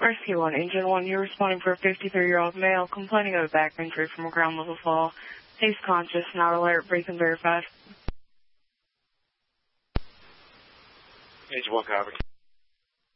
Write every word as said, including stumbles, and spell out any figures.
Rescue one, Engine one, you're responding for a fifty-three-year-old male complaining of a back injury from a ground-level fall. He's conscious, not alert, breathing very fast. Engine one, copy.